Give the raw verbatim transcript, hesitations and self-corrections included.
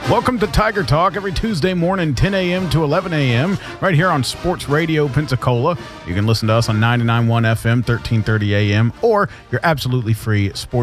Welcome to Tiger Talk every Tuesday morning, ten a.m. to eleven a.m., right here on Sports Radio Pensacola. You can listen to us on ninety-nine point one F M, thirteen thirty A M, or your absolutely free Sports